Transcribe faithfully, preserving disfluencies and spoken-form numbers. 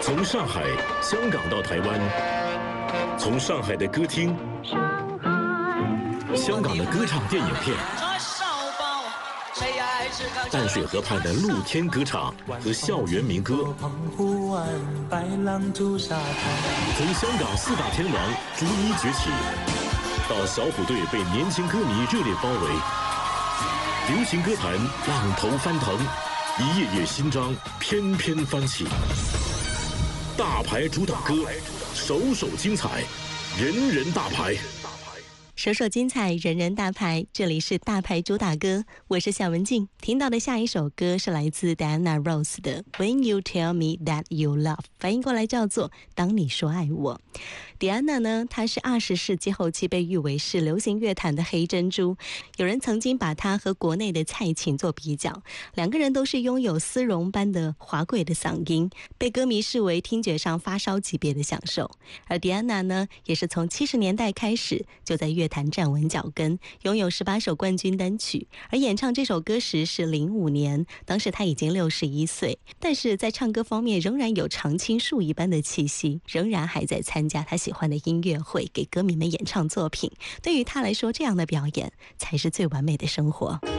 从上海、香港到台湾，从上海的歌厅，香港的歌唱电影片，淡水河畔的露天歌唱和校园民歌，从香港四大天王逐一崛起，到小虎队被年轻歌迷热烈包围，流行歌坛浪头翻腾，一页页新章翩翩翻起。大牌主打歌，首首精彩，人人大牌。 首首精彩，人人大牌。这里是大牌主打歌，我是夏文静。听到的下一首歌是来自 Diana Ross 的 When You Tell Me That You Love， 翻译过来叫做当你说爱我。Diana 呢，她是二十世纪后期被誉为是流行乐坛的黑珍珠，有人曾经把她和国内的蔡琴做比较，两个人都是拥有丝绒般的华贵的嗓音，被歌迷视为听觉上发烧级别的享受。而 Diana 呢，也是从七十年代开始就在乐坛站稳脚跟，拥有十八首冠军单曲，而演唱这首歌时是零五年，当时她已经六十一岁，但是在唱歌方面仍然有常青树一般的气息，仍然还在参加她喜欢的音乐会，给歌迷们演唱作品。对于她来说，这样的表演才是最完美的生活。